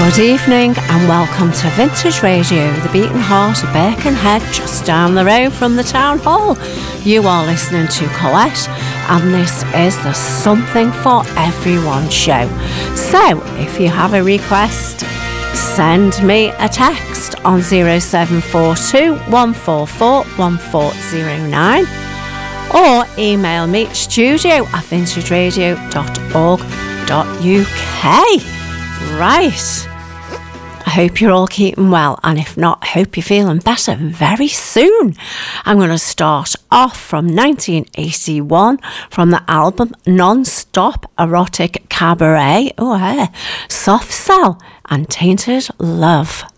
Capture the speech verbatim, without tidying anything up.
Good evening and welcome to Vintage Radio, the beating heart of Birkenhead, just down the road from the town hall. You are listening to Colette, and this is the Something for Everyone show. So, if you have a request, send me a text on zero seven four two, one four four, one four zero nine or email me studio at vintage radio dot org dot U K. Right, I hope you're all keeping well, and if not, I hope you're feeling better very soon. I'm going to start off from nineteen eighty-one from the album Non-Stop Erotic Cabaret, oh, hey, Soft Cell and Tainted Love.